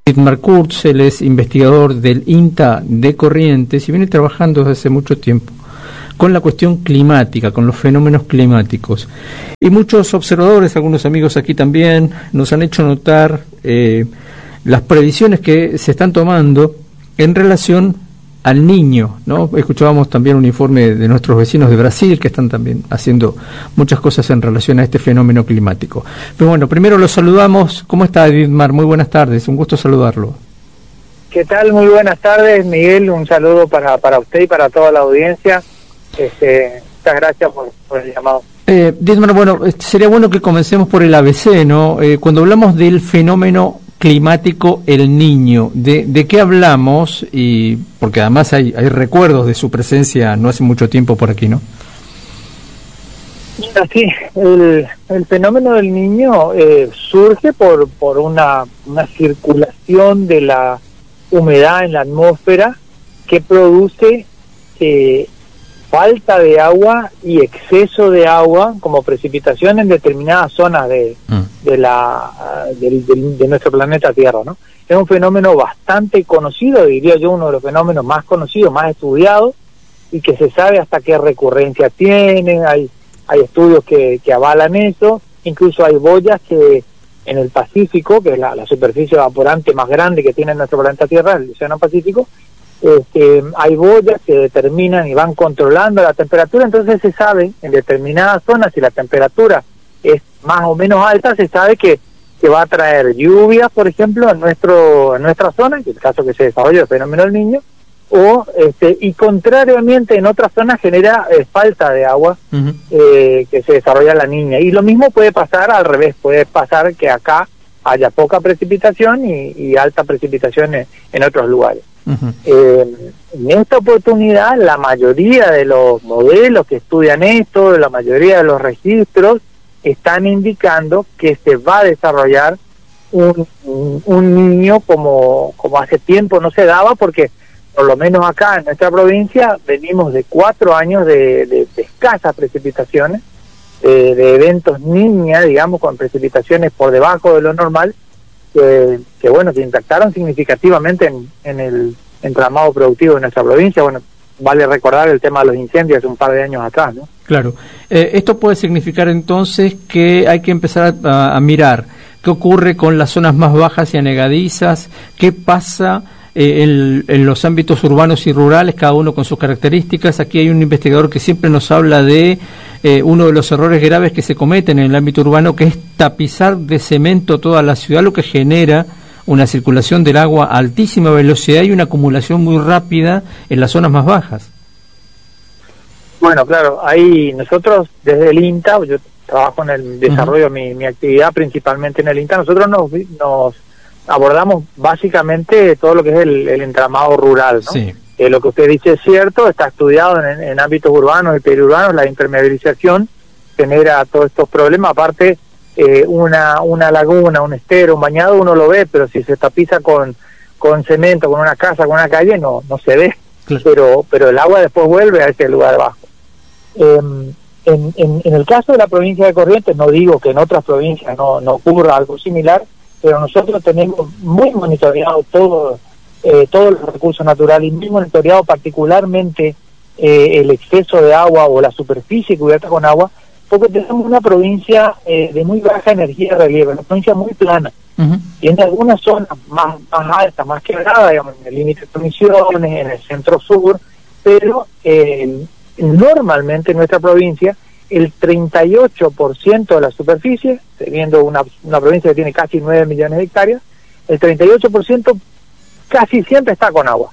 Dietmar Kurz, él es investigador del INTA de Corrientes y viene trabajando desde hace mucho tiempo con la cuestión climática, con los fenómenos climáticos. Y muchos observadores, algunos amigos aquí también, nos han hecho notar las previsiones que se están tomando en relación al Niño, ¿no? Escuchábamos también un informe de nuestros vecinos de Brasil que están también haciendo muchas cosas en relación a este fenómeno climático. Pero bueno, primero los saludamos. ¿Cómo está, Dietmar? Muy buenas tardes, un gusto saludarlo. ¿Qué tal? Muy buenas tardes, Miguel. Un saludo para usted y para toda la audiencia. Muchas gracias por el llamado. Dietmar, bueno, sería bueno que comencemos por el ABC, ¿no? Cuando hablamos del fenómeno climático El Niño, ¿de qué hablamos? Y porque además hay recuerdos de su presencia no hace mucho tiempo por aquí, ¿no? Sí, el fenómeno del Niño surge por una circulación de la humedad en la atmósfera que produce falta de agua y exceso de agua como precipitación en determinadas zonas de nuestro planeta Tierra, ¿no? Es un fenómeno bastante conocido, diría yo, uno de los fenómenos más conocidos, más estudiados, y que se sabe hasta qué recurrencia tiene. Hay estudios que avalan eso. Incluso hay boyas que en el Pacífico, que es la superficie evaporante más grande que tiene nuestro planeta Tierra, el Océano Pacífico, hay boyas que determinan y van controlando la temperatura. Entonces se sabe en determinadas zonas, si la temperatura es más o menos alta, se sabe que va a traer lluvias, por ejemplo, en nuestra zona, que es el caso que se desarrolla el fenómeno del Niño, y contrariamente en otras zonas genera falta de agua, que se desarrolla la Niña. Y lo mismo puede pasar al revés, puede pasar que acá haya poca precipitación y alta precipitación en otros lugares. En esta oportunidad, la mayoría de los modelos que estudian esto, la mayoría de los registros, están indicando que se va a desarrollar un Niño como hace tiempo no se daba, porque por lo menos acá en nuestra provincia venimos de 4 años de escasas precipitaciones, de eventos Niña, digamos, con precipitaciones por debajo de lo normal, que impactaron significativamente en el entramado productivo de nuestra provincia. Bueno, vale recordar el tema de los incendios hace un par de años atrás, ¿no? Claro. Esto puede significar entonces que hay que empezar a mirar qué ocurre con las zonas más bajas y anegadizas, qué pasa en los ámbitos urbanos y rurales, cada uno con sus características. Aquí hay un investigador que siempre nos habla de uno de los errores graves que se cometen en el ámbito urbano, que es tapizar de cemento toda la ciudad, lo que genera una circulación del agua a altísima velocidad y una acumulación muy rápida en las zonas más bajas. Bueno, claro, ahí nosotros desde el INTA, yo trabajo en el desarrollo, mi actividad principalmente en el INTA, nosotros nos abordamos básicamente todo lo que es el entramado rural, ¿no? Sí. Lo que usted dice es cierto, está estudiado en ámbitos urbanos y periurbanos. La impermeabilización genera todos estos problemas. Aparte, una laguna, un estero, un bañado, uno lo ve, pero si se tapiza con cemento, con una casa, con una calle, no se ve. Claro. Pero el agua después vuelve a ese lugar bajo. En el caso de la provincia de Corrientes, no digo que en otras provincias no ocurra algo similar, pero nosotros tenemos muy monitoreado todos los recursos naturales, y muy monitoreado particularmente el exceso de agua o la superficie cubierta con agua, porque tenemos una provincia de muy baja energía de relieve, una provincia muy plana. Tiene algunas zonas más altas, más quebradas, digamos, en el límite de Misiones, en el centro sur, pero normalmente en nuestra provincia el 38% de la superficie, teniendo una provincia que tiene casi 9 millones de hectáreas, el 38% casi siempre está con agua.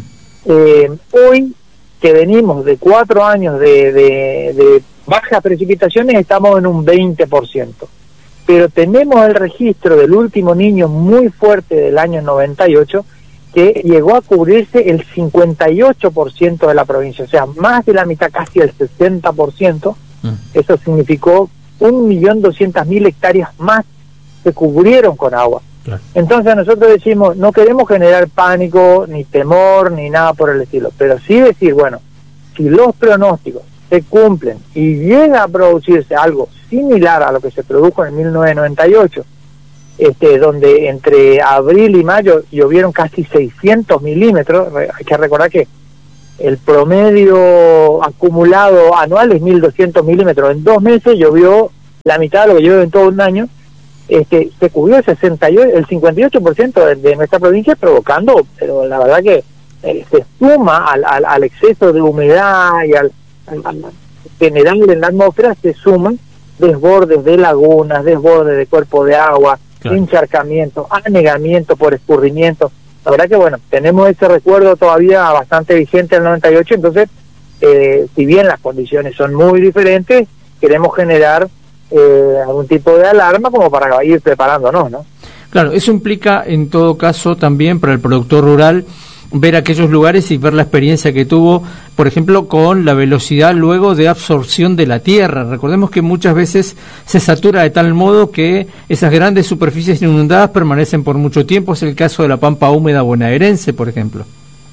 Hoy, que venimos de 4 años de bajas precipitaciones, estamos en un 20%. Pero tenemos el registro del último Niño muy fuerte del año 98, que llegó a cubrirse el 58% de la provincia, o sea, más de la mitad, casi el 60%. Eso significó 1.200.000 hectáreas más se cubrieron con agua. Claro. Entonces nosotros decimos, no queremos generar pánico, ni temor, ni nada por el estilo, pero sí decir, bueno, si los pronósticos se cumplen y llega a producirse algo similar a lo que se produjo en 1998, donde entre abril y mayo llovieron casi 600 milímetros. Hay que recordar que el promedio acumulado anual es 1.200 milímetros. En 2 meses llovió la mitad de lo que llueve en todo un año. Se cubrió el 58% de nuestra provincia, provocando, pero la verdad que se suma al exceso de humedad y al general en la atmósfera, se suman desbordes de lagunas, desbordes de cuerpos de agua, claro, encharcamiento, anegamiento por escurrimiento. La verdad que bueno, tenemos ese recuerdo todavía bastante vigente del 98, entonces si bien las condiciones son muy diferentes, queremos generar algún tipo de alarma como para ir preparándonos, ¿no? Claro, eso implica en todo caso también para el productor rural ver aquellos lugares y ver la experiencia que tuvo, por ejemplo, con la velocidad luego de absorción de la tierra. Recordemos que muchas veces se satura de tal modo que esas grandes superficies inundadas permanecen por mucho tiempo. Es el caso de la pampa húmeda bonaerense, por ejemplo.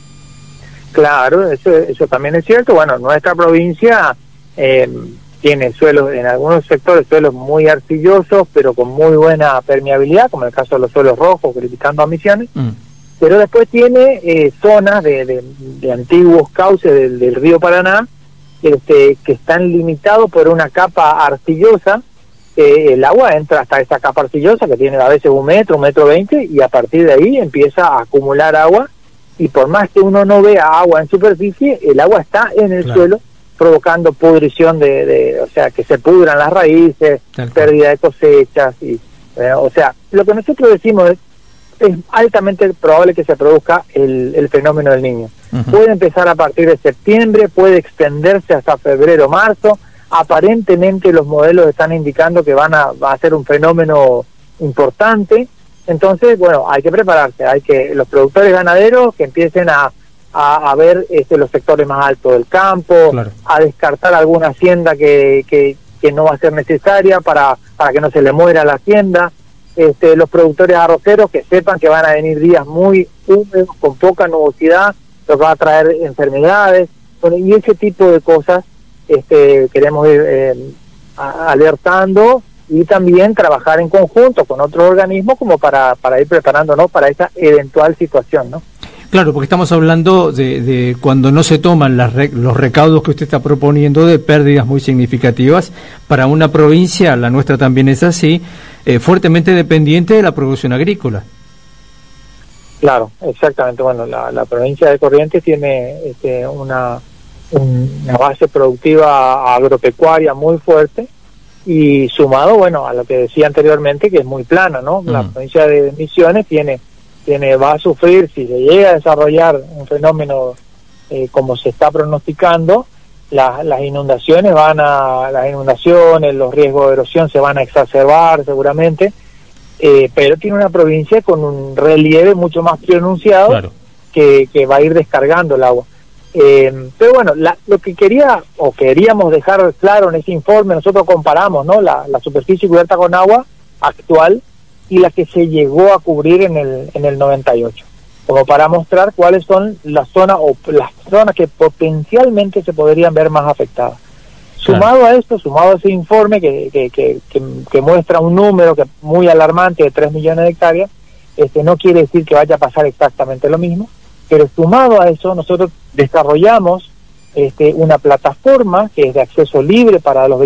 Claro, eso también es cierto. Bueno, nuestra provincia tiene suelos, en algunos sectores, suelos muy arcillosos, pero con muy buena permeabilidad, como el caso de los suelos rojos, criticando a Misiones. Pero después tiene zonas de antiguos cauces del río Paraná que están limitados por una capa arcillosa. El agua entra hasta esa capa arcillosa que tiene a veces 1 metro, 1,20 m, y a partir de ahí empieza a acumular agua, y por más que uno no vea agua en superficie, el agua está en el suelo, provocando pudrición o sea, que se pudran las raíces, pérdida de cosechas, o sea, lo que nosotros decimos es altamente probable que se produzca el fenómeno del Niño. Puede empezar a partir de septiembre, puede extenderse hasta febrero, marzo. Aparentemente los modelos están indicando que va a ser un fenómeno importante. Entonces, bueno, hay que prepararse, los productores ganaderos que empiecen a ver los sectores más altos del campo, claro, a descartar alguna hacienda que no va a ser necesaria para que no se le muera la hacienda. Los productores arroceros que sepan que van a venir días muy húmedos, con poca nubosidad, lo que va a traer enfermedades. Bueno, y ese tipo de cosas queremos ir alertando, y también trabajar en conjunto con otros organismos como para ir preparándonos para esa eventual situación, ¿no? Claro, porque estamos hablando de cuando no se toman los recaudos que usted está proponiendo, de pérdidas muy significativas para una provincia, la nuestra también es así, fuertemente dependiente de la producción agrícola. Claro, exactamente. Bueno, la provincia de Corrientes tiene una base productiva agropecuaria muy fuerte, y sumado, bueno, a lo que decía anteriormente, que es muy plana, ¿no? La provincia de Misiones va a sufrir, si se llega a desarrollar un fenómeno como se está pronosticando, las inundaciones, los riesgos de erosión se van a exacerbar seguramente, pero tiene una provincia con un relieve mucho más pronunciado, claro, que va a ir descargando el agua. Pero bueno, lo que queríamos dejar claro en ese informe, nosotros comparamos, ¿no?, la superficie cubierta con agua actual y la que se llegó a cubrir en el 98, como para mostrar cuáles son las zonas que potencialmente se podrían ver más afectadas. Sumado a esto, sumado a ese informe que muestra un número muy alarmante de 3 millones de hectáreas, no quiere decir que vaya a pasar exactamente lo mismo, pero sumado a eso, nosotros desarrollamos una plataforma que es de acceso libre para las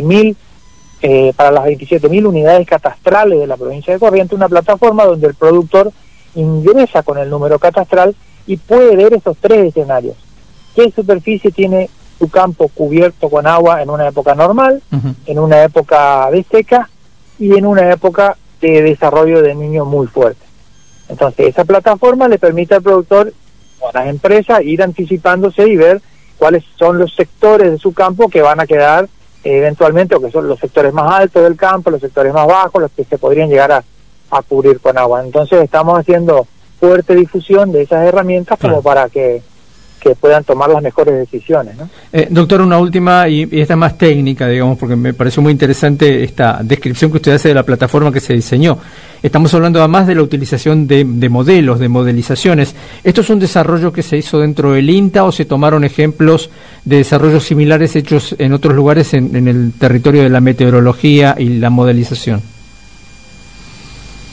27.000 unidades catastrales de la provincia de Corrientes, una plataforma donde el productor ingresa con el número catastral y puede ver esos 3 escenarios. ¿Qué superficie tiene su campo cubierto con agua en una época normal, en una época de seca y en una época de desarrollo de Niño muy fuerte? Entonces, esa plataforma le permite al productor o a las empresas ir anticipándose y ver cuáles son los sectores de su campo que van a quedar eventualmente, o que son los sectores más altos del campo, los sectores más bajos, los que se podrían llegar a cubrir con agua. Entonces estamos haciendo fuerte difusión de esas herramientas como para que puedan tomar las mejores decisiones, ¿no? Doctor, una última, y esta más técnica, digamos, porque me pareció muy interesante esta descripción que usted hace de la plataforma que se diseñó. Estamos hablando además de la utilización de modelos, de modelizaciones. ¿Esto es un desarrollo que se hizo dentro del INTA o se tomaron ejemplos de desarrollos similares hechos en otros lugares en el territorio de la meteorología y la modelización?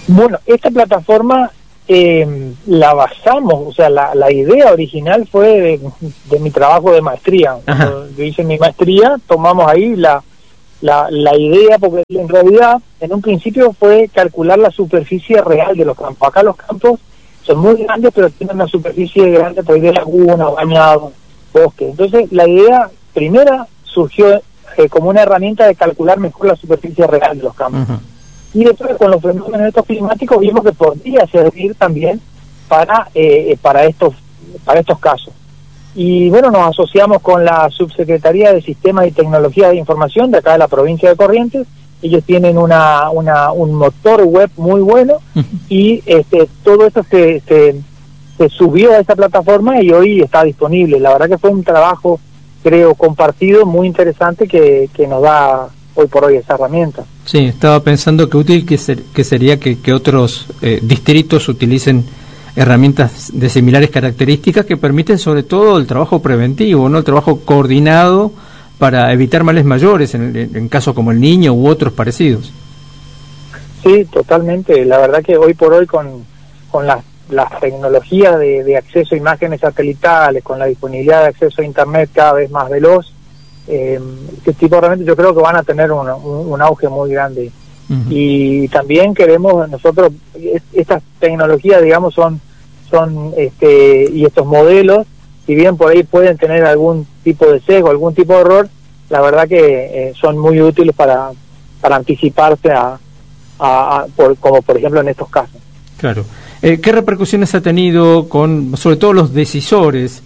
Bueno, esta plataforma la basamos, o sea, la idea original fue de mi trabajo de maestría. Cuando yo hice mi maestría, tomamos ahí la idea, porque en realidad en un principio fue calcular la superficie real de los campos. Acá los campos son muy grandes, pero tienen una superficie grande por ahí de laguna, bañado, bosque. Entonces la idea primera surgió como una herramienta de calcular mejor la superficie real de los campos. Y después con los fenómenos estos climáticos vimos que podría servir también para estos casos. Y bueno, nos asociamos con la Subsecretaría de Sistemas y Tecnología de Información de acá de la provincia de Corrientes. Ellos tienen un motor web muy bueno y todo eso se subió a esta plataforma y hoy está disponible. La verdad que fue un trabajo, creo, compartido, muy interesante que nos da hoy por hoy esa herramienta. Sí, estaba pensando que útil que sería que otros distritos utilicen herramientas de similares características que permiten sobre todo el trabajo preventivo, ¿no? El trabajo coordinado para evitar males mayores en casos como el niño u otros parecidos. Sí, totalmente. La verdad que hoy por hoy con las tecnologías de acceso a imágenes satelitales, con la disponibilidad de acceso a internet cada vez más veloz, este tipo realmente yo creo que van a tener un auge muy grande. Y también queremos nosotros, estas tecnologías, digamos, son y estos modelos, si bien por ahí pueden tener algún tipo de sesgo, algún tipo de error, la verdad que son muy útiles para anticiparse como por ejemplo en estos casos. Claro. ¿Qué repercusiones ha tenido con, sobre todo los decisores,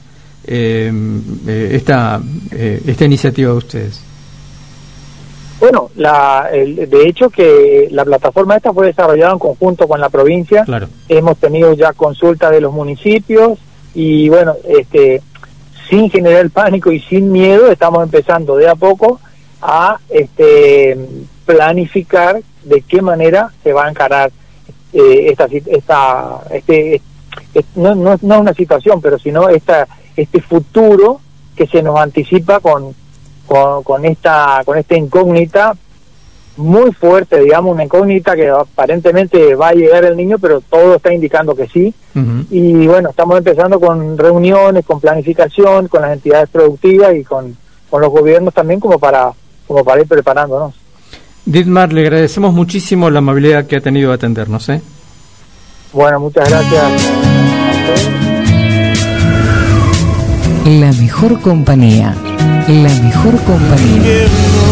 esta iniciativa de ustedes? Bueno, de hecho que la plataforma esta fue desarrollada en conjunto con la provincia. Claro. Hemos tenido ya consultas de los municipios y bueno, sin generar pánico y sin miedo, estamos empezando de a poco a planificar de qué manera se va a encarar no es una situación, pero sino este futuro que se nos anticipa con esta incógnita muy fuerte, digamos, una incógnita que aparentemente va a llegar el niño, pero todo está indicando que sí. Y bueno, estamos empezando con reuniones, con planificación, con las entidades productivas y con los gobiernos también como para ir preparándonos. Dietmar, le agradecemos muchísimo la amabilidad que ha tenido de atendernos. Bueno, muchas gracias. La mejor compañía. La mejor compañía.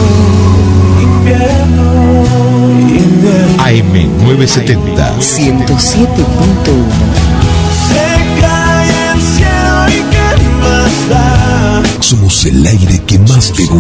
AM970 107.1. Somos el aire que más te gusta.